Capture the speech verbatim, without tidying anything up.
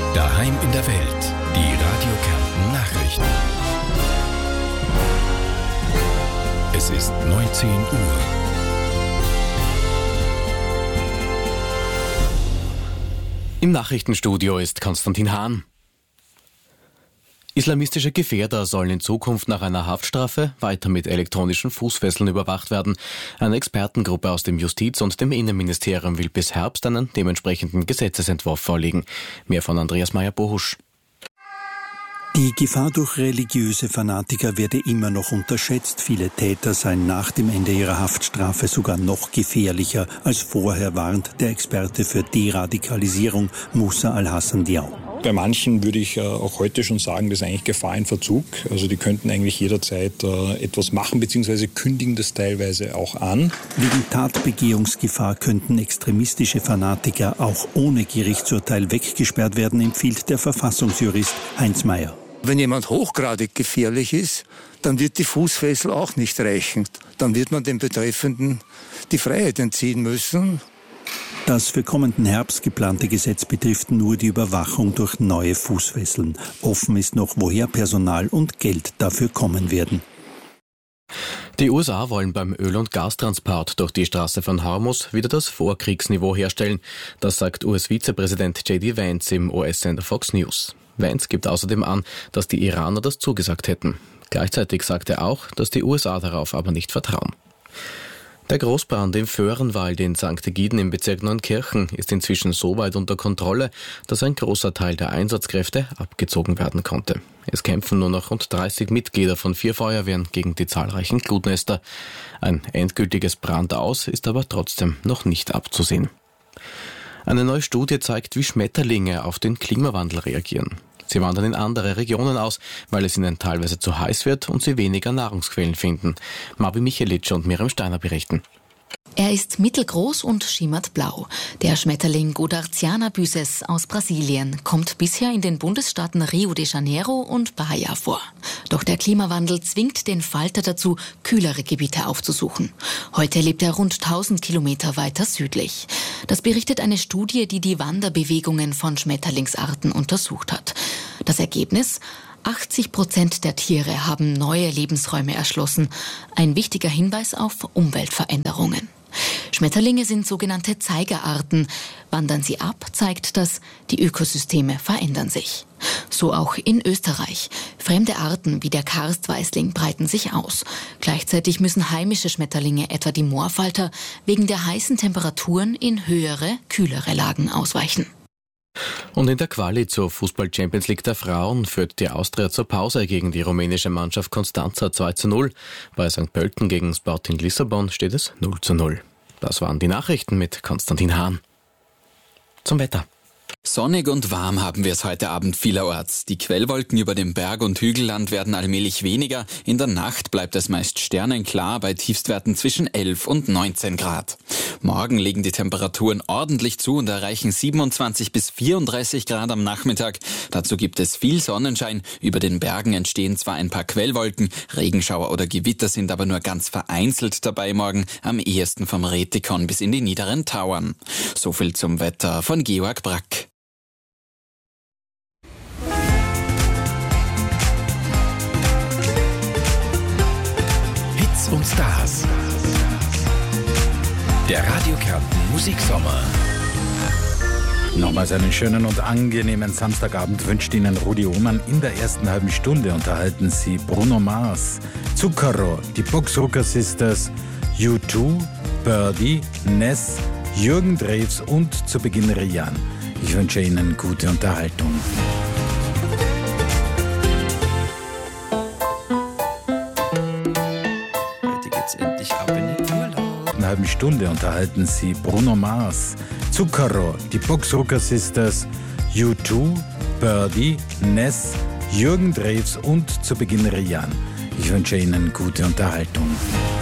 Daheim in der Welt. Die Radio Kärnten Nachrichten. Es ist neunzehn Uhr. Im Nachrichtenstudio ist Konstantin Hahn. Islamistische Gefährder sollen in Zukunft nach einer Haftstrafe weiter mit elektronischen Fußfesseln überwacht werden. Eine Expertengruppe aus dem Justiz- und dem Innenministerium will bis Herbst einen dementsprechenden Gesetzesentwurf vorlegen. Mehr von Andreas Meyer-Bohusch. Die Gefahr durch religiöse Fanatiker werde immer noch unterschätzt. Viele Täter seien nach dem Ende ihrer Haftstrafe sogar noch gefährlicher als vorher, warnt der Experte für Deradikalisierung Musa Al-Hassan Diaw. Bei manchen würde ich äh, auch heute schon sagen, das ist eigentlich Gefahr in Verzug. Also die könnten eigentlich jederzeit äh, etwas machen, beziehungsweise kündigen das teilweise auch an. Wegen Tatbegehungsgefahr könnten extremistische Fanatiker auch ohne Gerichtsurteil weggesperrt werden, empfiehlt der Verfassungsjurist Heinz Mayer. Wenn jemand hochgradig gefährlich ist, dann wird die Fußfessel auch nicht reichen. Dann wird man dem Betreffenden die Freiheit entziehen müssen. Das für kommenden Herbst geplante Gesetz betrifft nur die Überwachung durch neue Fußfesseln. Offen ist noch, woher Personal und Geld dafür kommen werden. Die U S A wollen beim Öl- und Gastransport durch die Straße von Hormuz wieder das Vorkriegsniveau herstellen. Das sagt U S-Vizepräsident J D Vance im U S-Sender Fox News. Vance gibt außerdem an, dass die Iraner das zugesagt hätten. Gleichzeitig sagt er auch, dass die U S A darauf aber nicht vertrauen. Der Großbrand im Föhrenwald in Sankt Egiden im Bezirk Neunkirchen ist inzwischen so weit unter Kontrolle, dass ein großer Teil der Einsatzkräfte abgezogen werden konnte. Es kämpfen nur noch rund dreißig Mitglieder von vier Feuerwehren gegen die zahlreichen Glutnester. Ein endgültiges Brandaus ist aber trotzdem noch nicht abzusehen. Eine neue Studie zeigt, wie Schmetterlinge auf den Klimawandel reagieren. Sie wandern in andere Regionen aus, weil es ihnen teilweise zu heiß wird und sie weniger Nahrungsquellen finden. Mabi Michelic und Miriam Steiner berichten. Er ist mittelgroß und schimmert blau. Der Schmetterling Godartiana byssus aus Brasilien kommt bisher in den Bundesstaaten Rio de Janeiro und Bahia vor. Doch der Klimawandel zwingt den Falter dazu, kühlere Gebiete aufzusuchen. Heute lebt er rund tausend Kilometer weiter südlich. Das berichtet eine Studie, die die Wanderbewegungen von Schmetterlingsarten untersucht hat. Das Ergebnis? achtzig Prozent der Tiere haben neue Lebensräume erschlossen. Ein wichtiger Hinweis auf Umweltveränderungen. Schmetterlinge sind sogenannte Zeigerarten. Wandern sie ab, zeigt das, die Ökosysteme verändern sich. So auch in Österreich. Fremde Arten wie der Karstweißling breiten sich aus. Gleichzeitig müssen heimische Schmetterlinge, etwa die Moorfalter, wegen der heißen Temperaturen in höhere, kühlere Lagen ausweichen. Und in der Quali zur Fußball-Champions League der Frauen führt die Austria zur Pause gegen die rumänische Mannschaft Constanța zwei zu null. Bei Sankt Pölten gegen Sporting Lissabon steht es null zu null. Das waren die Nachrichten mit Konstantin Hahn. Zum Wetter. Sonnig und warm haben wir es heute Abend vielerorts. Die Quellwolken über dem Berg- und Hügelland werden allmählich weniger. In der Nacht bleibt es meist sternenklar bei Tiefstwerten zwischen elf und neunzehn Grad. Morgen legen die Temperaturen ordentlich zu und erreichen siebenundzwanzig bis vierunddreißig Grad am Nachmittag. Dazu gibt es viel Sonnenschein. Über den Bergen entstehen zwar ein paar Quellwolken, Regenschauer oder Gewitter sind aber nur ganz vereinzelt dabei morgen, am ehesten vom Rätikon bis in die niederen Tauern. So viel zum Wetter von Georg Brack. Und Stars. Der Radio Kärnten Musiksommer. Nochmals einen schönen und angenehmen Samstagabend wünscht Ihnen Rudi Ohmann. In der ersten halben Stunde unterhalten Sie Bruno Mars, Zucchero, die Boxrucker Sisters, U zwei, Birdie, Ness, Jürgen Drews und zu Beginn Rian. Ich wünsche Ihnen gute Unterhaltung. Endlich ab in den Urlaub. In einer halben Stunde unterhalten Sie Bruno Mars, Zucchero, die Boxrucker Sisters, U zwei, Birdie, Ness, Jürgen Drews und zu Beginn Rian. Ich wünsche Ihnen gute Unterhaltung.